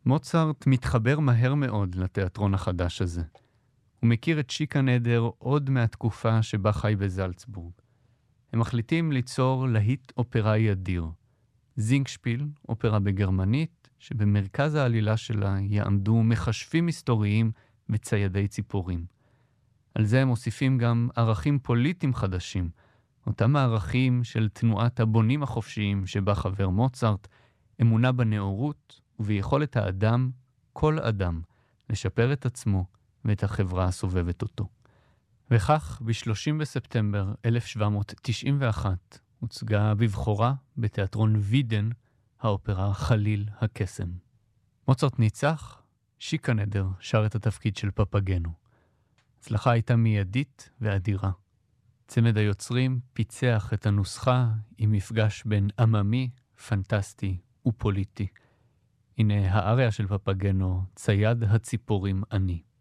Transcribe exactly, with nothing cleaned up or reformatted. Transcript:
מוצרט מתחבר מהר מאוד לתיאטרון החדש הזה. הוא מכיר את שיקנדר עוד מהתקופה שבה חי בזלצבורג. הם מחליטים ליצור להיט אופראי אדיר. זינגשפיל, אופרה בגרמנית, שבמרכז העלילה שלה יעמדו מחשבים היסטוריים וציידי ציפורים. על זה הם מוסיפים גם ערכים פוליטיים חדשים, אותם הערכים של תנועת הבונים החופשיים שבה חבר מוצרט, אמונה בנאורות וביכולת האדם, כל אדם, לשפר את עצמו ואת החברה הסובבת אותו. וכך, ב-שלושים בספטמבר אלף שבע מאות תשעים ואחת, הוצגה בבחורה בתיאטרון וידן, האופרה חליל הקסם. מוצרט ניצח, שיקנדר שר את התפקיד של פפגנו. הצלחה הייתה מיידית ואדירה. צמד היוצרים פיצח את הנוסחה עם מפגש בין עממי, פנטסטי ופוליטי. הנה האריה של פפגנו, צייד הציפורים אני.